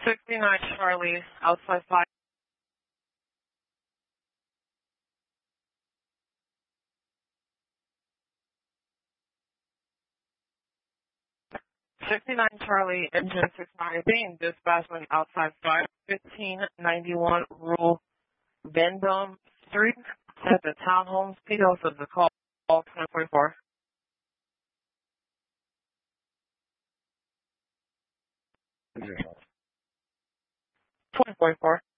69 Charlie, outside 5. 69 Charlie, engine 69 being dispatchment outside 51591 Rule Vendome Street at the townhomes. Details of the call 2044. 2044.